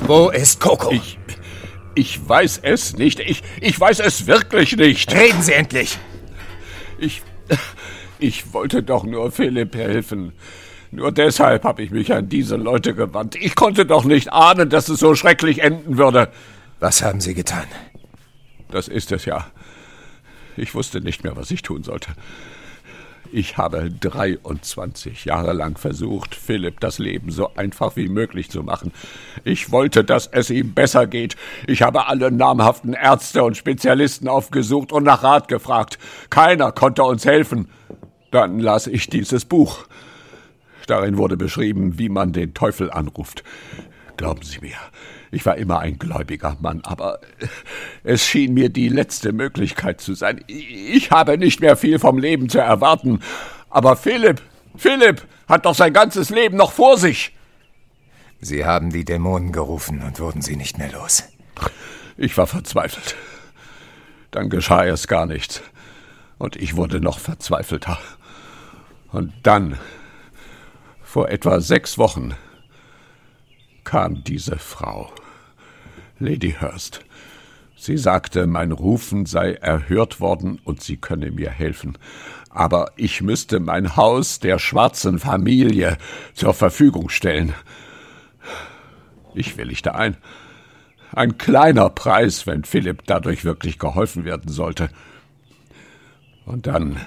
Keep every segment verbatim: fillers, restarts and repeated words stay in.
Wo ist Coco? Ich, ich weiß es nicht. Ich, ich weiß es wirklich nicht. Reden Sie endlich! Ich, ich wollte doch nur Philipp helfen. Nur deshalb habe ich mich an diese Leute gewandt. Ich konnte doch nicht ahnen, dass es so schrecklich enden würde. Was haben Sie getan? Das ist es ja. Ich wusste nicht mehr, was ich tun sollte. Ich habe dreiundzwanzig Jahre lang versucht, Philipp das Leben so einfach wie möglich zu machen. Ich wollte, dass es ihm besser geht. Ich habe alle namhaften Ärzte und Spezialisten aufgesucht und nach Rat gefragt. Keiner konnte uns helfen. Dann las ich dieses Buch. Darin wurde beschrieben, wie man den Teufel anruft. Glauben Sie mir, ich war immer ein gläubiger Mann, aber es schien mir die letzte Möglichkeit zu sein. Ich habe nicht mehr viel vom Leben zu erwarten. Aber Philipp, Philipp hat doch sein ganzes Leben noch vor sich. Sie haben die Dämonen gerufen und wurden sie nicht mehr los. Ich war verzweifelt. Dann geschah erst gar nichts. Und ich wurde noch verzweifelter. Und dann, vor etwa sechs Wochen, kam diese Frau, Lady Hurst. Sie sagte, mein Rufen sei erhört worden und sie könne mir helfen. Aber ich müsste mein Haus der schwarzen Familie zur Verfügung stellen. Ich willigte ein. Ein kleiner Preis, wenn Philipp dadurch wirklich geholfen werden sollte. Und dann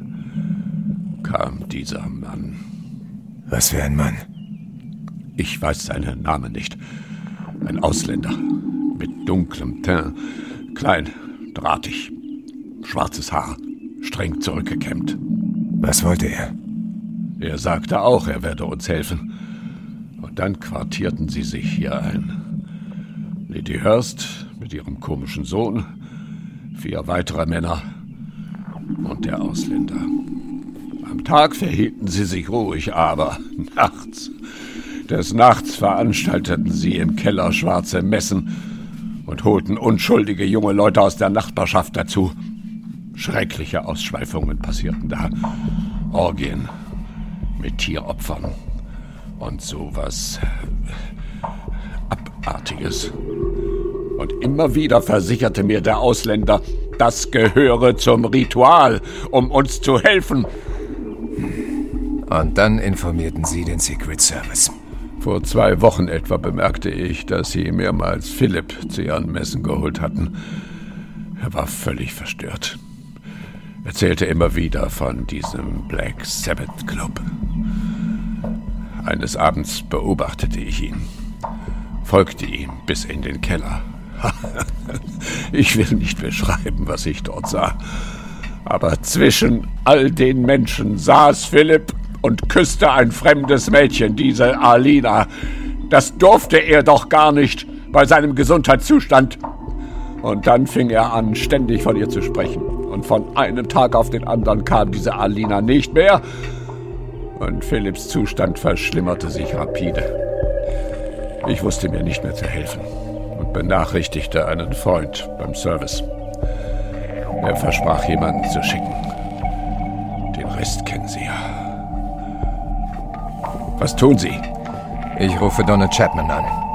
kam dieser Mann. Was für ein Mann? Ich weiß seinen Namen nicht. Ein Ausländer mit dunklem Teint, klein, drahtig, schwarzes Haar, streng zurückgekämmt. Was wollte er? Er sagte auch, er werde uns helfen. Und dann quartierten sie sich hier ein. Lady Hurst mit ihrem komischen Sohn, vier weitere Männer und der Ausländer. Am Tag verhielten sie sich ruhig, aber nachts... Des Nachts veranstalteten sie im Keller schwarze Messen und holten unschuldige junge Leute aus der Nachbarschaft dazu. Schreckliche Ausschweifungen passierten da. Orgien mit Tieropfern und sowas Abartiges. Und immer wieder versicherte mir der Ausländer, das gehöre zum Ritual, um uns zu helfen. Und dann informierten Sie den Secret Service. Vor zwei Wochen etwa bemerkte ich, dass sie mehrmals Philipp zu ihren Messen geholt hatten. Er war völlig verstört. Er erzählte immer wieder von diesem Black Sabbath Club. Eines Abends beobachtete ich ihn, folgte ihm bis in den Keller. Ich will nicht beschreiben, was ich dort sah. Aber zwischen all den Menschen saß Philipp und küsste ein fremdes Mädchen, diese Alina. Das durfte er doch gar nicht bei seinem Gesundheitszustand. Und dann fing er an, ständig von ihr zu sprechen. Und von einem Tag auf den anderen kam diese Alina nicht mehr. Und Philipps Zustand verschlimmerte sich rapide. Ich wusste mir nicht mehr zu helfen und benachrichtigte einen Freund beim Service. Er versprach, jemanden zu schicken. Den Rest kennen Sie ja. Was tun Sie? Ich rufe Donna Chapman an.